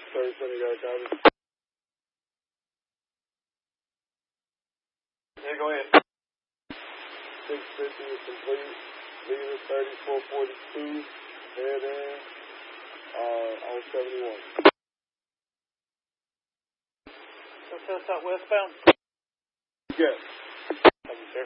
Service Center, you got a copy? Yeah, go ahead. 650 is complete. Leader 3442. Head in. On 71. That's that westbound? Yes.